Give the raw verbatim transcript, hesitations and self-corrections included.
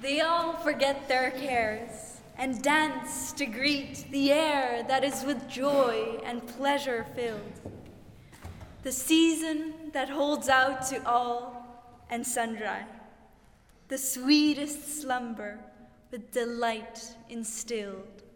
They all forget their cares and dance to greet the air that is with joy and pleasure filled. The season that holds out to all and sundry, the sweetest slumber with delight instilled.